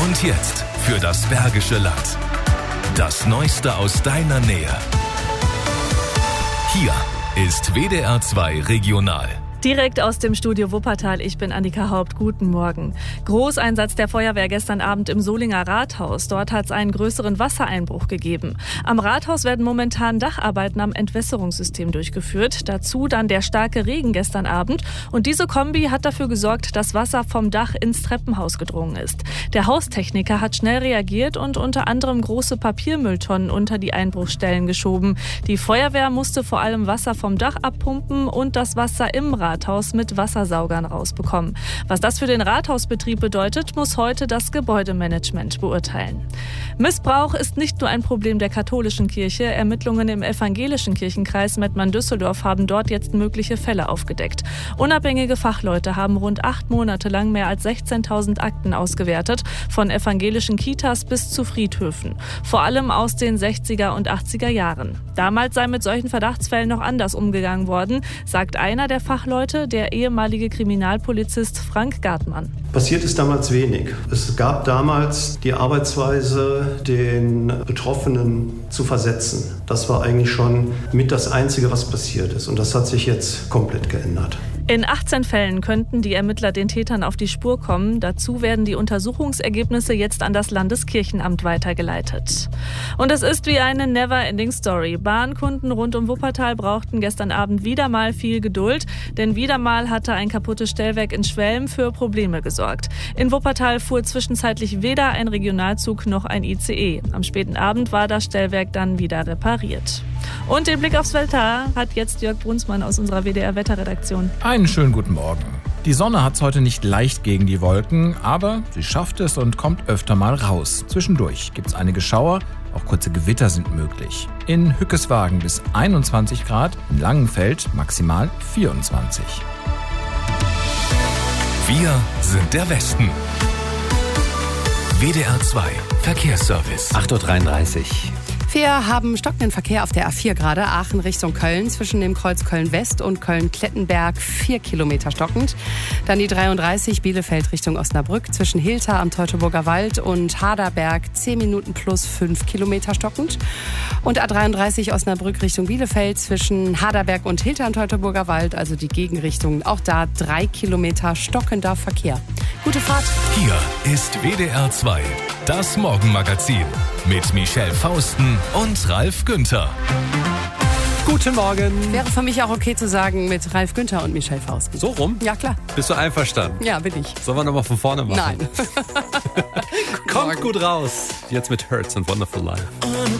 Und jetzt für das Bergische Land. Das Neueste aus deiner Nähe. Hier ist WDR 2 Regional. Direkt aus dem Studio Wuppertal, ich bin Annika Haupt. Guten Morgen. Großeinsatz der Feuerwehr gestern Abend im Solinger Rathaus. Dort hat es einen größeren Wassereinbruch gegeben. Am Rathaus werden momentan Dacharbeiten am Entwässerungssystem durchgeführt. Dazu dann der starke Regen gestern Abend. Und diese Kombi hat dafür gesorgt, dass Wasser vom Dach ins Treppenhaus gedrungen ist. Der Haustechniker hat schnell reagiert und unter anderem große Papiermülltonnen unter die Einbruchstellen geschoben. Die Feuerwehr musste vor allem Wasser vom Dach abpumpen und das Wasser im Rathaus mit Wassersaugern rausbekommen. Was das für den Rathausbetrieb bedeutet, muss heute das Gebäudemanagement beurteilen. Missbrauch ist nicht nur ein Problem der katholischen Kirche. Ermittlungen im evangelischen Kirchenkreis Mettmann-Düsseldorf haben dort jetzt mögliche Fälle aufgedeckt. Unabhängige Fachleute haben rund 8 Monate lang mehr als 16.000 Akten ausgewertet, von evangelischen Kitas bis zu Friedhöfen. Vor allem aus den 60er und 80er Jahren. Damals sei mit solchen Verdachtsfällen noch anders umgegangen worden, sagt einer der Fachleute, der ehemalige Kriminalpolizist Frank Gartmann. Passiert ist damals wenig. Es gab damals die Arbeitsweise, den Betroffenen zu versetzen. Das war eigentlich schon mit das Einzige, was passiert ist. Und das hat sich jetzt komplett geändert. In 18 Fällen könnten die Ermittler den Tätern auf die Spur kommen. Dazu werden die Untersuchungsergebnisse jetzt an das Landeskirchenamt weitergeleitet. Und es ist wie eine never-ending Story. Bahnkunden rund um Wuppertal brauchten gestern Abend wieder mal viel Geduld, denn wieder mal hatte ein kaputtes Stellwerk in Schwelm für Probleme gesorgt. In Wuppertal fuhr zwischenzeitlich weder ein Regionalzug noch ein ICE. Am späten Abend war das Stellwerk dann wieder repariert. Und den Blick aufs Wetter hat jetzt Jörg Brunsmann aus unserer WDR-Wetterredaktion. Einen schönen guten Morgen. Die Sonne hat es heute nicht leicht gegen die Wolken, aber sie schafft es und kommt öfter mal raus. Zwischendurch gibt es einige Schauer, auch kurze Gewitter sind möglich. In Hückeswagen bis 21 Grad, in Langenfeld maximal 24. Wir sind der Westen. WDR 2 Verkehrsservice. 8.33 Uhr. Wir haben stockenden Verkehr auf der A4 gerade, Aachen Richtung Köln, zwischen dem Kreuz Köln-West und Köln-Klettenberg 4 Kilometer stockend. Dann die 33 Bielefeld Richtung Osnabrück, zwischen Hilter am Teutoburger Wald und Haderberg 10 Minuten plus 5 Kilometer stockend. Und A33 Osnabrück Richtung Bielefeld, zwischen Haderberg und Hilter am Teutoburger Wald, also die Gegenrichtung, auch da 3 Kilometer stockender Verkehr. Gute Fahrt. Hier ist WDR 2, das Morgenmagazin mit Michelle Fausten und Ralf Günther. Guten Morgen. Wäre für mich auch okay zu sagen mit Ralf Günther und Michelle Fausten. So rum? Ja, klar. Bist du einverstanden? Ja, bin ich. Sollen wir nochmal von vorne machen? Nein. Kommt gut raus. Jetzt mit Hurts and Wonderful Life.